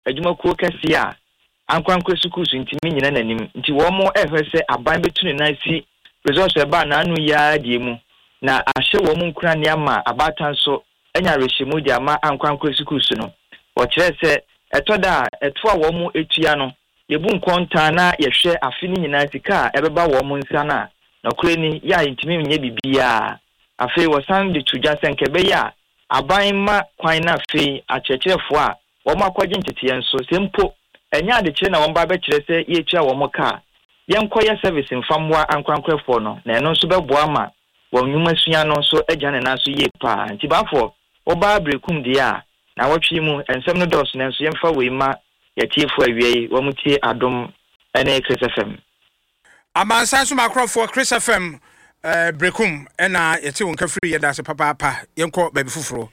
adwumakuo kɛse a ankwankwa schools ntimi nyina nanim nti wo mo ehwe se aban betunu na si resource eba na anu ya die mu na ahye wo mo nkura ne ama abatan so enya rehyimu di ama ankwankwa schools no wo kire se etoda eto a wo mo etua no yebu nkonta na yehwe afini nyina sika ebeba wo mo nsa na kure ni ya ntimi nye bibia afei wo san de tuja senkebe ya aban ma kwan na afei achechefo a wo mo akwaje ntete nso sempo enya ade kire na wo ba be kire se yetua wo mo ka yenkoye service mfamwa ankwankwefo no na eno nso beboa ma wo nwuma sua no so agya ne na so ye pa nti bafo oba brekum dia na wotwe mu ensem no dos na nso yemfa we ma yatiefo awie wo mutie adom ene Chris FM amansa so makrofo Chris FM brekum ena yete won ka free yeda se papa yenko baby fufuro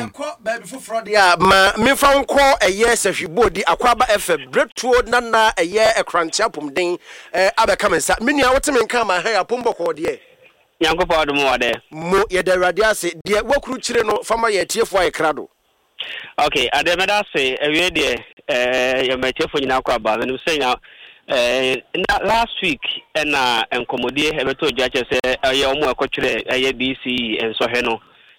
dia ma memfa nko eye sahwibodi akwaba FM bretuo nana eye ekrantia pomden abeka mensa menua woteme nka ma ha apomboko de Yankopɔn adom wade mo ye da radio ase de wakuru kire no fama ye tiefo ayekrado okay ademeda se ewie de ye metiefo nyina akwaba no se nya last week na enkomodie ebeto jache se ye omo ekotwere ye BCE ensohwe no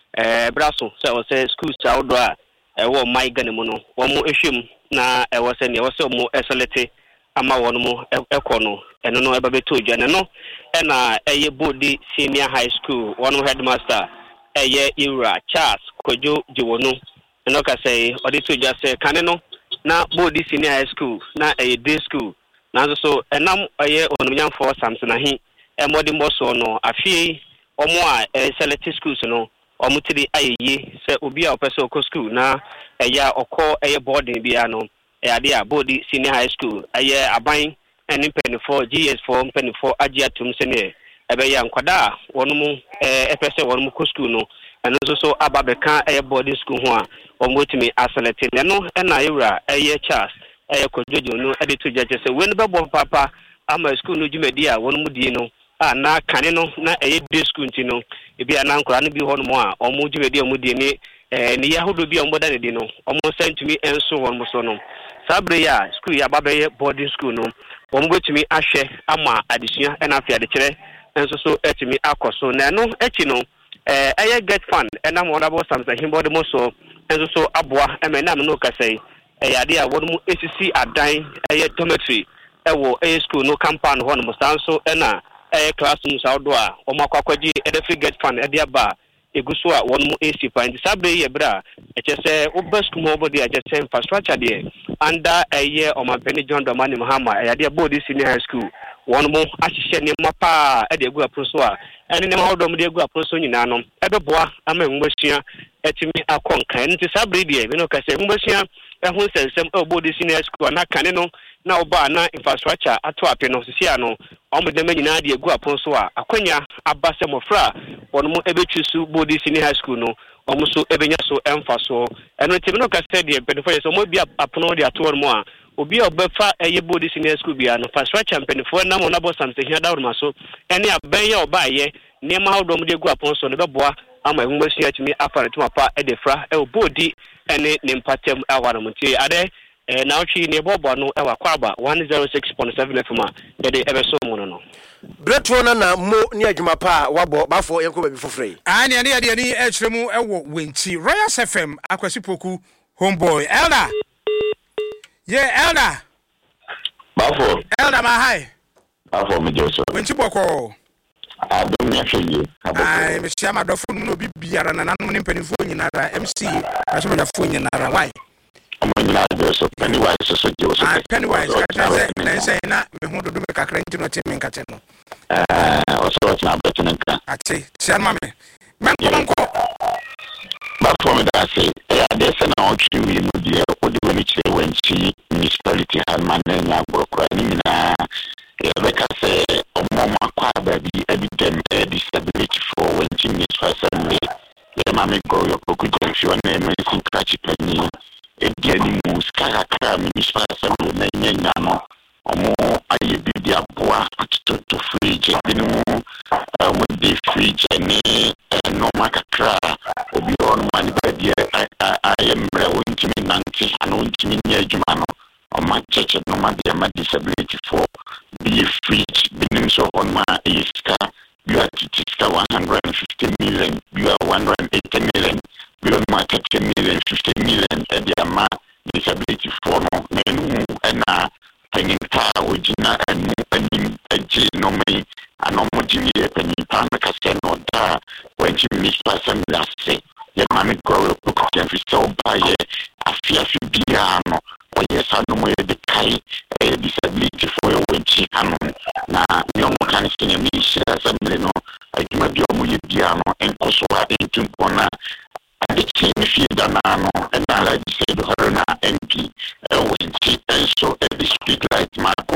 braso se o se schools outdoor wo my gane mu no wo mo ehwem na wo se ne wo se mo eselete ama won mo ekono eno no ebeto jane no na eye body senior high school one headmaster eye Ira Charles Kojo Jiwono eno ka say odito jase kane no na body senior high school na eye day school na so enam eye onumnyamfo Samson ahi emodi mboso no afie omo a select schools no omutiri ayeye se obi a opese okọ school na eya okọ eye boarding bia no ade a body senior high school eye aban eni penifo GS4 penifo agiatum sene ebe ya nkwada wonum epese wonum ko school no eno so ababeka eye boarding school ho a omotimi aselect no na Ira eye Charles Kojojo no editor judge say when bebo papa ama school no jumedi a won mu die no na kane no na day school nti no e bia na nkora no bi ho no mo a omo jumedi omo die ni ne yahodo bi omo da ne di no omo sentimi enso won mo so no sabre ya school ya babaye boarding school no omo betimi ahwe ama adesua na afia de kire enso so etimi akoso na no echi no eye get fund na mo na bo Samson himbode mo so enso so aboa na no ka say ade a won mu esisi adan dormitory ewo school no compound ho no mustanso na classrooms outdoor a o makwakwaji free get fund ade aba eguso a won mu AC point sabe ye bra echese obesku mo body echese infrastructure de under o mapeni John Domani Muhammad ade body senior high school won mu ahihye ne mapa ade egu aproso a ene ne ma de egu aproso nyina no ebeboa ama nwasua etimi akonkan nti sabe de me no ka se nwasua ehun sensem body senior school na kane no na oba na infrastructure ato ape no sisia no omde manyina de egu aproso a akwanya abase mofra won mu ebetwisu body senior high school no omo so ebenya so emfaso eno timi no ka se de penfo yeso mo bi apono de ato mo a obi obefa eye body senior school bia no infrastructure penfo na mo na bo samse hia dawo ma so ene abenye oba ye nema hawdom de egu aponso no beboa ama ehumbasia timi afare tuma pa edefra body ene ne mpatem awara mutie ade na otwi ne bobo no ewa kwaba 106.7 FM de ebeso mu no bretuo na mo ni adwuma pa wabo bafo yenko baby fofrey ani echiremu ewo wenti Royal FM akwasipoku homeboy Elda Elda bafo Elda ma hi bafo me Joseph wenti boko adom ya hweye ai me sia ma dofo no bi biara na nanu ne mpanifo nyinara MC aso me dafo nyinara why amanyina Joseph Pennywise so Joseph Pennywise na say na me hu dodo me kakra nti no temi nkate no oso na betinka ati sia ma me menko bafo me da say ya de se na otwi wi mu die odi wani chire wanchi municipality halman na agboro ni nyina Rebecca say omoma kwa baby evident disability for when municipal assembly ya mame go yo poku junction na me sinkrachi pani ediani muskara kra municipal assembly na nyanya no omo aye bibia boa to fridge dinu mo di fridge ni no makakra obi on mani baby I am ntimi nante ano ntimi nyɛ adwuma no ɔma kyɛkyɛ no ma de ama disability for be free binim so on ma iska you are tiska 150 million you are 180 million you are 30 million 50 million and the ama disability for no nenu na penin pa ojina enu anim agye no me anomodini e penin pa me kase no da when you miss person last say ye mami grow ko can fi so ba ye afia fi bia no oye sanu mo ye de kai disability for your wenchi ano na mi omo kan sin mi shira assembly no adwuma bi omo ye bia no enkoso a entumpona adichi mi fi dana no na la say do na MP wenchi so the street light ma